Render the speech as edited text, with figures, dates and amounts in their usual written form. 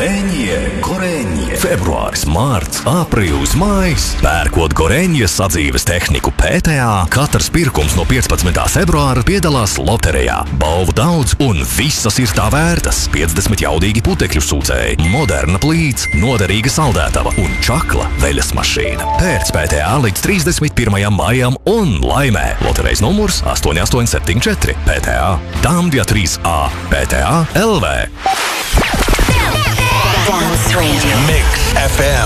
Goreņie. Februāris, mārts, aprīlis, maijs. Pērkot Goreņie sadzīves tehniku PTA, katrs pirkums no 15. februāra piedalās loterijā. Balvu daudz un visas ir tā vērtas. 50 jaudīgi putekļu sūcēji, moderna plīts, noderīga saldētava un čakla veļas mašīna. Pērc PTA līdz 31. maijam un laimē. Loterejas numurs 8874 PTA. Damvja 3A PTA LV. Dance Radio. Mix FM.